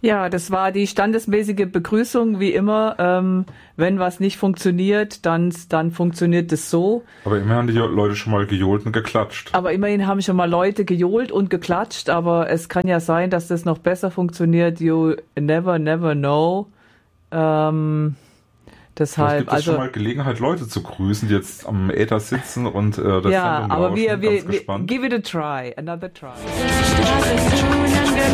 Ja, das war die standesmäßige Begrüßung, wie immer. Wenn was nicht funktioniert, dann funktioniert es so. Aber immerhin haben die Leute schon mal gejohlt und geklatscht. Aber immerhin haben schon mal Leute gejohlt und geklatscht, aber es kann ja sein, dass das noch besser funktioniert. You never know. Deshalb, gibt es schon mal Gelegenheit, Leute zu grüßen, die jetzt am Äther sitzen und das ja, Sendung aber lauschen. wir give it a try, another try.